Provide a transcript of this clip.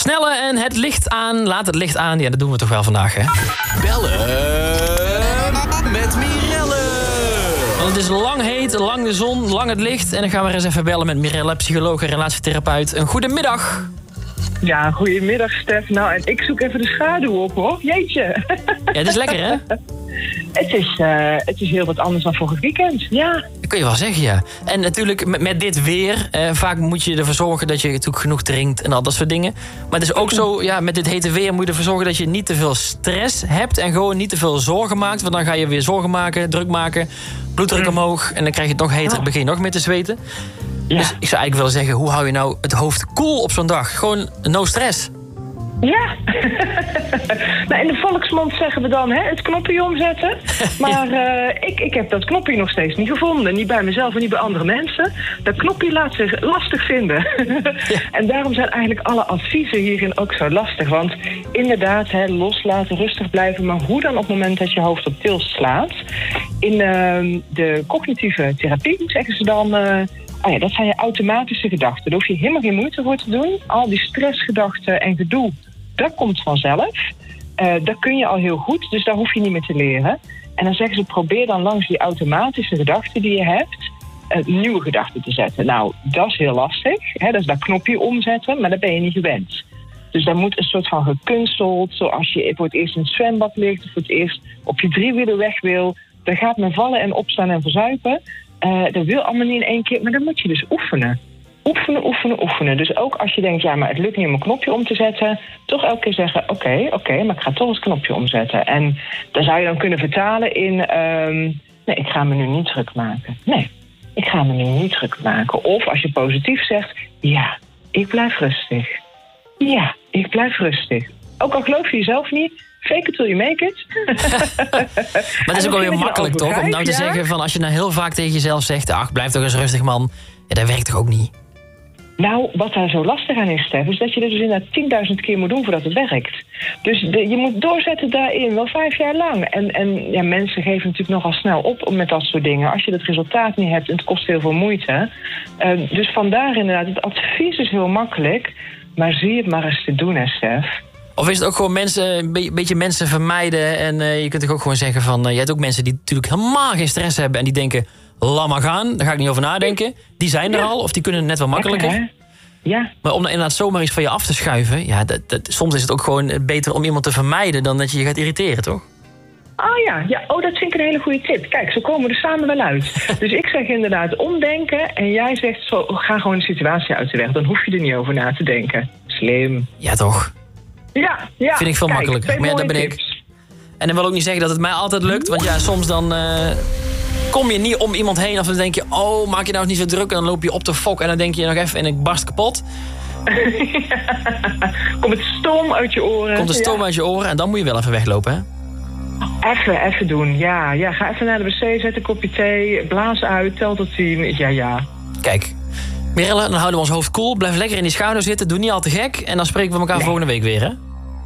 Versnellen en het licht aan. Laat het licht aan. Ja, dat doen we toch wel vandaag, hè? Bellen met Mirelle. Want het is lang heet, lang de zon, lang het licht. En dan gaan we eens even bellen met Mirelle, psycholoog en relatietherapeut. Een goedemiddag. Ja, goedemiddag Stef. Nou, en ik zoek even de schaduw op, hoor. Jeetje. Ja, het is lekker, hè? Het is heel wat anders dan vorig weekend, ja. Dat kun je wel zeggen, ja. En natuurlijk met dit weer, vaak moet je ervoor zorgen dat je natuurlijk genoeg drinkt en al dat soort dingen. Maar het is ook zo, ja, met dit hete weer moet je ervoor zorgen dat je niet te veel stress hebt en gewoon niet te veel zorgen maakt. Want dan ga je weer zorgen maken, druk maken, bloeddruk omhoog en dan krijg je het nog heter, begin je nog meer te zweten. Ja. Dus ik zou eigenlijk willen zeggen, hoe hou je nou het hoofd koel op zo'n dag? Gewoon no stress. Ja. Nou, in de volksmond zeggen we dan het knopje omzetten. Maar ik heb dat knopje nog steeds niet gevonden. Niet bij mezelf en niet bij andere mensen. Dat knopje laat zich lastig vinden. Ja. En daarom zijn eigenlijk alle adviezen hierin ook zo lastig. Want inderdaad, loslaten, rustig blijven. Maar hoe dan op het moment dat je hoofd op til slaat? In de cognitieve therapie zeggen ze dan... dat zijn je automatische gedachten. Daar hoef je helemaal geen moeite voor te doen. Al die stressgedachten en gedoe, dat komt vanzelf. Dat kun je al heel goed, dus daar hoef je niet meer te leren. En dan zeggen ze, probeer dan langs die automatische gedachten die je hebt... nieuwe gedachten te zetten. Nou, dat is heel lastig. Dat is dat knopje omzetten, maar dat ben je niet gewend. Dus daar moet een soort van gekunsteld... zoals je voor het eerst in het zwembad ligt... of voor het eerst op je driewieler weg wil... dan gaat men vallen en opstaan en verzuipen... dat wil allemaal niet in één keer, maar dan moet je dus oefenen. Oefenen. Dus ook als je denkt, ja, maar het lukt niet om een knopje om te zetten... toch elke keer zeggen, oké, maar ik ga toch het knopje omzetten. En dan zou je dan kunnen vertalen in... nee, ik ga me nu niet druk maken. Nee, ik ga me nu niet druk maken. Of als je positief zegt, ja, ik blijf rustig. Ja, ik blijf rustig. Ook al geloof je jezelf niet... Fake it till you make it. Maar het is ook wel weer makkelijk, toch? Om nou te zeggen, van als je nou heel vaak tegen jezelf zegt... ach, blijf toch eens rustig, man. Ja, dat werkt toch ook niet? Nou, wat daar zo lastig aan is, Stef... is dat je dit dus inderdaad 10.000 keer moet doen voordat het werkt. Dus je moet doorzetten daarin, wel 5 jaar lang. En ja, mensen geven natuurlijk nogal snel op met dat soort dingen. Als je het resultaat niet hebt en het kost heel veel moeite. Dus vandaar inderdaad, het advies is heel makkelijk... maar zie het maar eens te doen, hè, Stef. Of is het ook gewoon een beetje mensen vermijden... en je kunt ook gewoon zeggen van... je hebt ook mensen die natuurlijk helemaal geen stress hebben... en die denken, laat maar gaan, daar ga ik niet over nadenken. Die zijn er al, of die kunnen net wel makkelijker. Lekker, ja. Maar om inderdaad zomaar iets van je af te schuiven... ja, soms is het ook gewoon beter om iemand te vermijden... dan dat je je gaat irriteren, toch? Oh ja. Oh, dat vind ik een hele goede tip. Kijk, zo komen we er samen wel uit. Dus ik zeg inderdaad omdenken... en jij zegt, ga gewoon de situatie uit de weg. Dan hoef je er niet over na te denken. Slim. Ja, toch? Ja. Vind ik veel makkelijker. Maar ja, dat ben ik. En dat wil ook niet zeggen dat het mij altijd lukt. Want ja, soms dan kom je niet om iemand heen. Of dan denk je, oh, maak je nou niet zo druk. En dan loop je op de fok. En dan denk je nog even en ik barst kapot. Komt het stoom uit je oren. Uit je oren. En dan moet je wel even weglopen, hè? Even doen, ja. Ga even naar de wc, zet een kopje thee. Blaas uit, tel tot 10. Ja. Kijk. Mirelle, dan houden we ons hoofd koel. Blijf lekker in die schaduw zitten. Doe niet al te gek. En dan spreken we elkaar volgende week weer, hè?